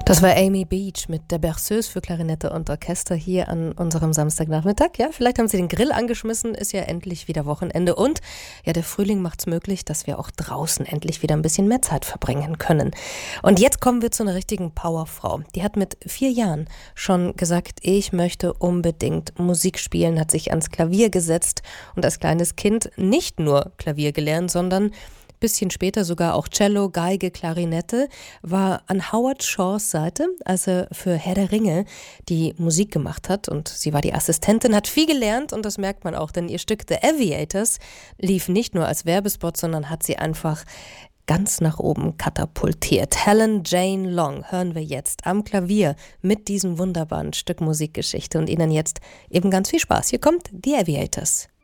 Das war Amy Beach mit der Berceuse für Klarinette und Orchester hier an unserem Samstagnachmittag. Ja, vielleicht haben Sie den Grill angeschmissen, ist ja endlich wieder Wochenende und ja, der Frühling macht's möglich, dass wir auch draußen endlich wieder ein bisschen mehr Zeit verbringen können. Und jetzt kommen wir zu einer richtigen Powerfrau. Die hat mit 4 Jahren schon gesagt, ich möchte unbedingt Musik spielen, hat sich ans Klavier gesetzt und als kleines Kind nicht nur Klavier gelernt, sondern bisschen später sogar auch Cello, Geige, Klarinette, war an Howard Shaws Seite, als er für Herr der Ringe die Musik gemacht hat und sie war die Assistentin, hat viel gelernt und das merkt man auch, denn ihr Stück The Aviators lief nicht nur als Werbespot, sondern hat sie einfach ganz nach oben katapultiert. Helen Jane Long hören wir jetzt am Klavier mit diesem wunderbaren Stück Musikgeschichte und Ihnen jetzt eben ganz viel Spaß. Hier kommt The Aviators.